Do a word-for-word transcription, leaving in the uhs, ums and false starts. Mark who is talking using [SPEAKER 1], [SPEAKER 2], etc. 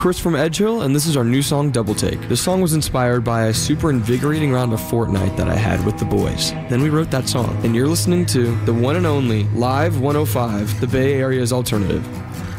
[SPEAKER 1] Chris from Edge Hill, and this is our new song, Double Take. This song was inspired by a super invigorating round of Fortnite that I had with the boys. Then we wrote that song, and you're listening to the one and only Live one oh five, the Bay Area's alternative.